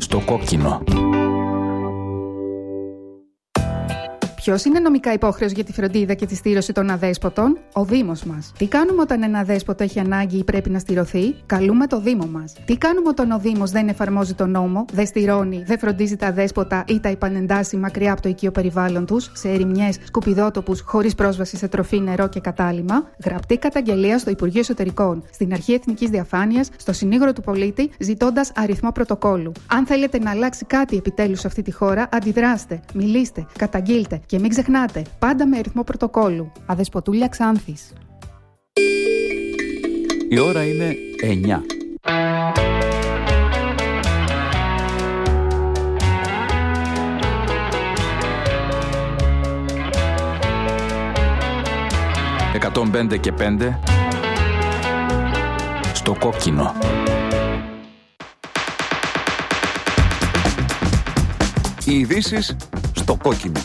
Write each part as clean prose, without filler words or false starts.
στο κόκκινο. Ποιος είναι νομικά υπόχρεος για τη φροντίδα και τη στήρωση των αδέσποτων? Ο Δήμος μας. Τι κάνουμε όταν ένα αδέσποτο έχει ανάγκη ή πρέπει να στηρωθεί? Καλούμε το Δήμο μας. Τι κάνουμε όταν ο Δήμος δεν εφαρμόζει τον νόμο, δεν στηρώνει, δεν φροντίζει τα αδέσποτα ή τα επανεντάσσει μακριά από το οικείο περιβάλλον τους, σε ερημιές, σκουπιδότοπους, χωρίς πρόσβαση σε τροφή, νερό και κατάλυμμα? Γραπτή καταγγελία στο Υπουργείο Εσωτερικών, στην Αρχή Εθνικής Διαφάνειας, στο Συνήγορο του Πολίτη, ζητώντας αριθμό πρωτοκόλλου. Αν θέλετε να αλλάξει κάτι επιτέλους σε αυτή τη χώρα, αντιδράστε, μιλήστε, καταγγείλτε. Και μην ξεχνάτε, πάντα με αριθμό πρωτοκόλλου. Αδεσποτούλια Ξάνθης. Η ώρα είναι 9. «105 και 5» στο κόκκινο. Οι ειδήσεις στο κόκκινο.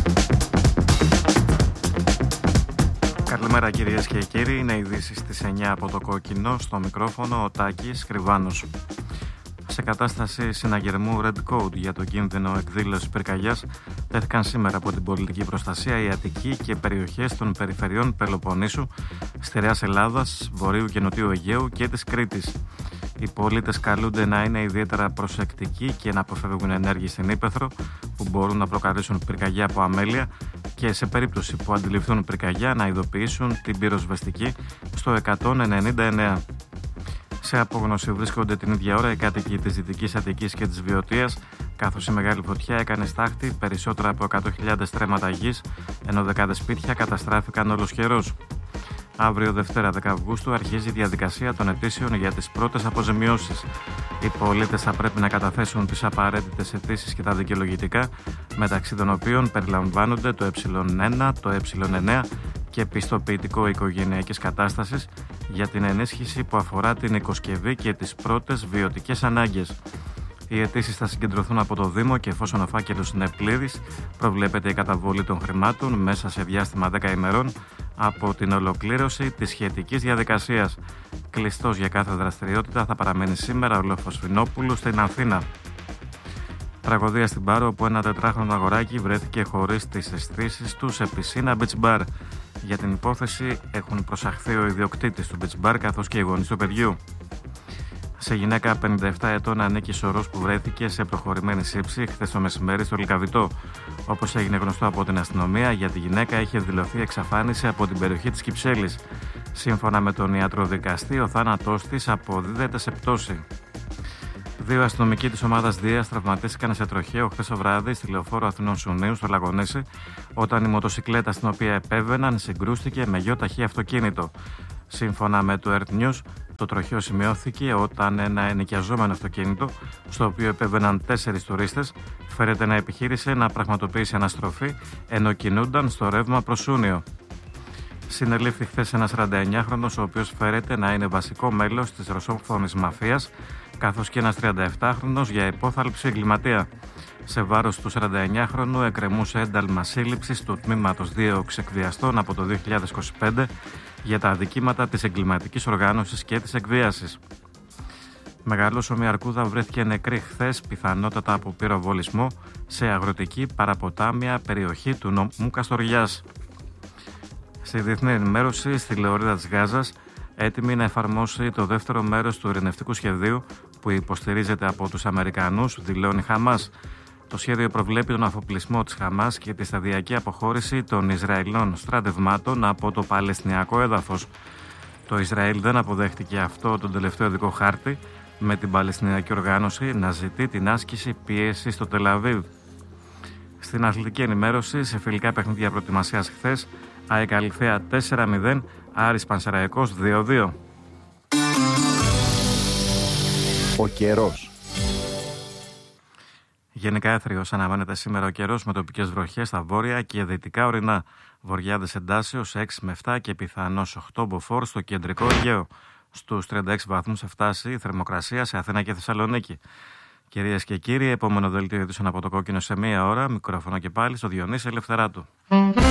Καλημέρα κυρίες και κύριοι, είναι ειδήσεις στις 9 από το κόκκινο, στο μικρόφωνο ο Τάκης Κρυβάνος. Σε κατάσταση συναγερμού Red Code για το κίνδυνο εκδήλωσης πυρκαγιάς τέθηκαν σήμερα από την πολιτική προστασία η Αττική και περιοχές των περιφερειών Πελοποννήσου, Στερεάς Ελλάδας, Βορείου και Νοτιού Αιγαίου και της Κρήτης. Οι πολίτες καλούνται να είναι ιδιαίτερα προσεκτικοί και να αποφεύγουν ενέργειες στην ύπαιθρο που μπορούν να προκαλέσουν πυρκαγιά από αμέλεια και σε περίπτωση που αντιληφθούν πυρκαγιά να ειδοποιήσουν την πυροσβεστική στο 199. Σε απόγνωση βρίσκονται την ίδια ώρα οι κάτοικοι της Δυτικής Αττικής και της Βιωτίας, καθώς η μεγάλη φωτιά έκανε στάχτη περισσότερα από 100.000 στρέμματα γης, ενώ δεκάδες σπίτια καταστράφηκαν ολοσχερώς. Αύριο Δευτέρα 10 Αυγούστου αρχίζει η διαδικασία των αιτήσεων για τις πρώτες αποζημιώσεις. Οι πολίτες θα πρέπει να καταθέσουν τις απαραίτητες αιτήσεις και τα δικαιολογητικά, μεταξύ των οποίων περιλαμβάνονται το ε1, το ε9 και πιστοποιητικό οικογενειακής κατάστασης για την ενίσχυση που αφορά την οικοσκευή και τις πρώτες βιωτικές ανάγκες. Οι αιτήσεις θα συγκεντρωθούν από το Δήμο και εφόσον ο φάκελος είναι πλήρης, προβλέπεται η καταβολή των χρημάτων μέσα σε διάστημα 10 ημερών από την ολοκλήρωση της σχετικής διαδικασίας. Κλειστός για κάθε δραστηριότητα θα παραμένει σήμερα ο Λόφος Φινόπουλου στην Αθήνα. Τραγωδία στην Πάρο, όπου ένα 4χρονο αγοράκι βρέθηκε χωρίς τις αισθήσεις του σε πισίνα beach bar. Για την υπόθεση έχουν προσαχθεί ο ιδιοκτήτης του beach bar καθώς και οι γονείς του παιδιού. Σε γυναίκα 57 ετών ανήκει σωρός που βρέθηκε σε προχωρημένη σύψη χθες το μεσημέρι στο Λυκαβητό. Όπως έγινε γνωστό από την αστυνομία, για τη γυναίκα είχε δηλωθεί εξαφάνιση από την περιοχή της Κυψέλης. Σύμφωνα με τον ιατροδικαστή, ο θάνατός της αποδίδεται σε πτώση. 2 αστυνομικοί της ομάδας Δίας τραυματίστηκαν σε τροχαίο χθες το βράδυ στη λεωφόρο Αθηνών Σουνίου στο Λαγονήσι, όταν η μοτοσικλέτα στην οποία επέβαιναν συγκρούστηκε με γιο-ταχύ αυτοκίνητο. Σύμφωνα με το Earth News, το τροχαίο σημειώθηκε όταν ένα ενοικιαζόμενο αυτοκίνητο, στο οποίο επέβαιναν 4 τουρίστες, φέρεται να επιχείρησε να πραγματοποιήσει αναστροφή ενώ κινούνταν στο ρεύμα προς Σούνιο. Συνελήφθη χθες ένας 49χρονος, ο οποίος φέρεται να είναι βασικό μέλος της ρωσόφωνης μαφίας, καθώς και ένας 37χρονος για υπόθαλψη εγκληματία. Σε βάρος του 49χρονου εκκρεμούσε ένταλμα σύλληψης του τμήματος 2 εκβιαστών από το 2025 για τα αδικήματα της εγκληματικής οργάνωσης και της εκβίασης. Μεγαλόσωμη αρκούδα βρέθηκε νεκρή χθες, πιθανότατα από πυροβολισμό, σε αγροτική παραποτάμια περιοχή του νομού Καστοριάς. Στη διεθνή ενημέρωση, στη Λεωρίδα της Γάζας, έτοιμη να εφαρμόσει το δεύτερο μέρος του ειρηνευτικού σχεδίου που υποστηρίζεται από τους Αμερικανούς, δηλώνει Χαμάς. Το σχέδιο προβλέπει τον αφοπλισμό της Χαμάς και τη σταδιακή αποχώρηση των Ισραηλινών στρατευμάτων από το Παλαιστινιακό έδαφος. Το Ισραήλ δεν αποδέχτηκε αυτό τον τελευταίο οδικό χάρτη, με την Παλαιστινιακή οργάνωση να ζητεί την άσκηση πίεσης στο Τελαβίβ. Στην αθλητική ενημέρωση, σε φιλικά παιχνίδια προετοιμασίας χθες, ΑΕΚ Αλυθέα 4-0, Άρης Πανσεραϊκός 2-2. Ο καιρός. Γενικά έθριος αναμένεται σήμερα ο καιρός με τοπικές βροχές στα βόρεια και δυτικά ορεινά. Βορειάδες εντάσεως 6 με 7 και πιθανώς 8 μποφόρ στο κεντρικό Αιγαίο. Στους 36 βαθμούς θα φτάσει η θερμοκρασία σε Αθήνα και Θεσσαλονίκη. Κυρίες και κύριοι, επόμενο δελτίο ειδήσεων από το κόκκινο σε 1 ώρα. Μικρόφωνο και πάλι στο Διονύση Ελευθεράτου.